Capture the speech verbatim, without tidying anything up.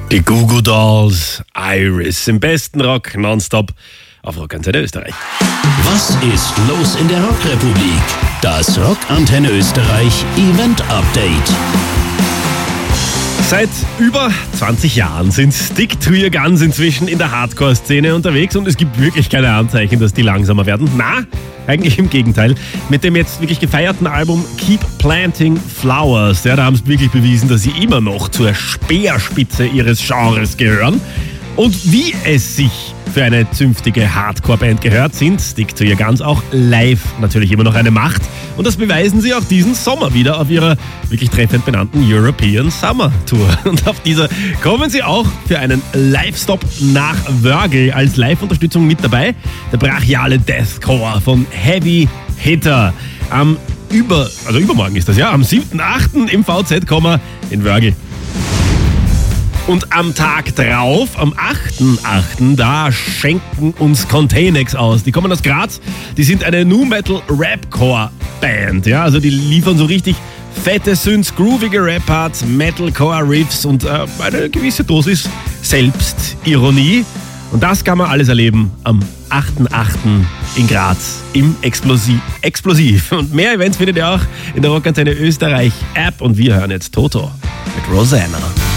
Die Goo Goo Dolls, Iris im besten Rock nonstop auf Rockantenne Österreich. Was ist los in der Rockrepublik? Das Rockantenne Österreich Event Update. Seit über zwanzig Jahren sind Stick to Your Guns inzwischen in der Hardcore-Szene unterwegs und es gibt wirklich keine Anzeichen, dass die langsamer werden. Na, eigentlich im Gegenteil. Mit dem jetzt wirklich gefeierten Album Keep Planting Flowers, ja, da haben sie wirklich bewiesen, dass sie immer noch zur Speerspitze ihres Genres gehören. Und wie es sich für eine zünftige Hardcore-Band gehört, sind Stick to Your Guns auch live natürlich immer noch eine Macht. Und das beweisen sie auch diesen Sommer wieder auf ihrer wirklich treffend benannten European Summer Tour. Und auf dieser kommen sie auch für einen Live-Stop nach Wörgl als Live-Unterstützung mit dabei. Der brachiale Deathcore von Heavy Hitter. Am über, also übermorgen ist das ja, am siebten achten im V Z-Komma in Wörgl. Und am Tag drauf, am achten achten, da schenken uns Containex aus. Die kommen aus Graz, die sind eine Nu-Metal-Rapcore-Band. Ja, also die liefern so richtig fette Synths, groovige Rap-Parts, Metalcore-Riffs und äh, eine gewisse Dosis Selbstironie. Und das kann man alles erleben am achten achten in Graz im Explosi- Explosiv. Und mehr Events findet ihr auch in der Rockantenne Österreich App. Und wir hören jetzt Toto mit Rosanna.